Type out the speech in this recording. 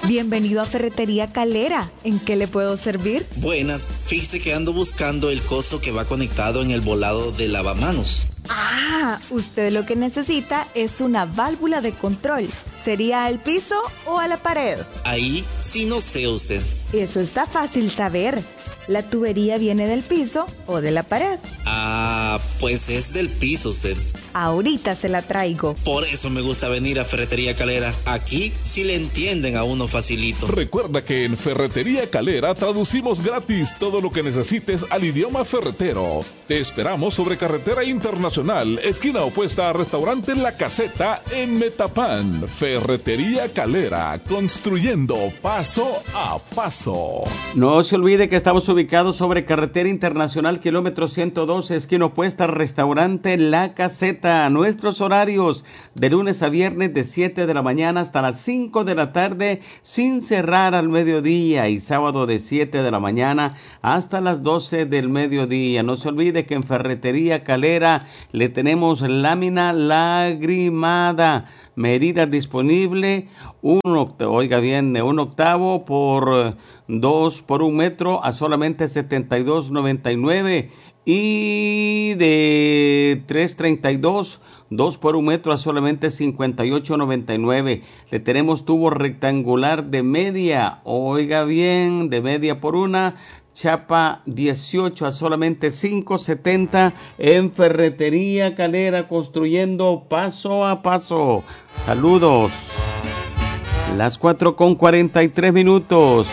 Bienvenido a Ferretería Calera. ¿En qué le puedo servir? Buenas, fíjese que ando buscando el coso que va conectado en el volado de lavamanos. Ah, usted lo que necesita es una válvula de control. ¿Sería al piso o a la pared? Ahí sí no sé usted. Eso está fácil saber. ¿La tubería viene del piso o de la pared? Ah, pues es del piso usted. Ahorita se la traigo. Por eso me gusta venir a Ferretería Calera. Aquí sí le entienden a uno facilito. Recuerda que en Ferretería Calera traducimos gratis todo lo que necesites al idioma ferretero. Te esperamos sobre Carretera Internacional, esquina opuesta a Restaurante La Caseta en Metapán. Ferretería Calera, construyendo paso a paso. No se olvide que estamos ubicados sobre Carretera Internacional, kilómetro 112, esquina opuesta al Restaurante La Caseta. Nuestros horarios de lunes a viernes de 7 de la mañana hasta las 5 de la tarde sin cerrar al mediodía, y sábado de 7 de la mañana hasta las 12 del mediodía. No se olvide que en Ferretería Calera le tenemos lámina lagrimada, medida disponible, un octavo por 2 por 1 metro a solamente $72.99. Y de 3.32, 2 por 1 metro a solamente $58.99. Le tenemos tubo rectangular de media, oiga bien, de media por 1, chapa 18 a solamente $5.70 en Ferretería Calera, construyendo paso a paso. Saludos. Las 4:43.